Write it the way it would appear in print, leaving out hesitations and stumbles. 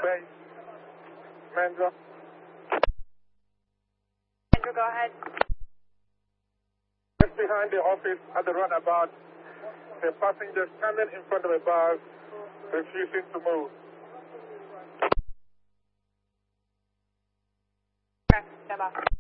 base. Menzo. Andrew, go ahead. Just behind the office at the runabout, the passenger standing in front of a bus, refusing to move. Okay, stand by.